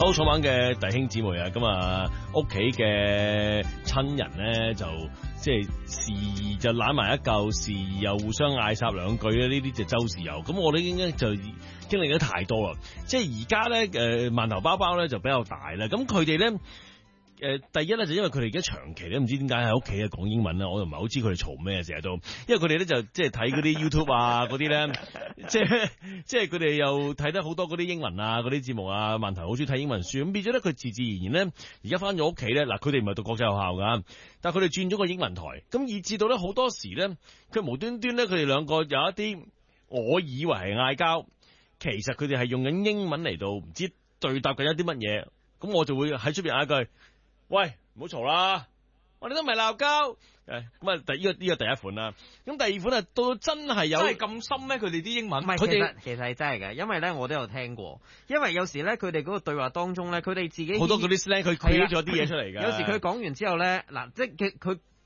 好彩玩嘅弟兄姊妹啊，咁啊屋企嘅親人咧就即係時就攬埋一嚿，時又互相嗌霎兩句咧，呢啲就周時有。咁我哋已經就經歷咗太多啦，即係而家咧饅頭包包咧就比較大啦，咁佢哋咧。第一咧就因為佢哋而家長期咧唔知點解喺屋企啊講英文啦，我又唔係好知佢哋嘈咩，成日都，因為佢哋咧就即係睇嗰啲 YouTube 啊嗰啲咧，即係佢哋又睇得好多嗰啲英文啊嗰啲節目啊，饅頭好中意睇英文書，咁變咗咧佢自然咧而家翻咗屋企咧，嗱佢哋唔係讀國際學校噶，但係佢哋轉咗個英文台，咁以至到咧好多時咧佢無端端咧佢哋兩個有一啲我以為係嗌交，其實佢哋係用緊英文嚟到唔知對答緊一啲乜嘢，咁我就會喺出邊嗌一句。喂，唔好嘈啦！我哋都唔係鬧交，咁啊，呢個第一款啦。咁第二款啊，到真係有真係咁深咩？佢哋啲英文， 唔係，其實係真係嘅，因為咧我都有聽過，因為有時咧佢哋嗰個對話當中咧，佢哋自己好多嗰啲 slang 佢 create 咗啲嘢出嚟㗎。 有時佢講完之後咧，嗱，即係佢